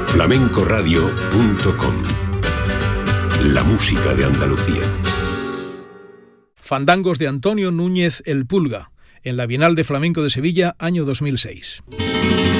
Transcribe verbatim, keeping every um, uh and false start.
flamenco radio punto com. La música de Andalucía. Fandangos de Antonio Núñez el Pulga, en la Bienal de Flamenco de Sevilla, año dos mil seis.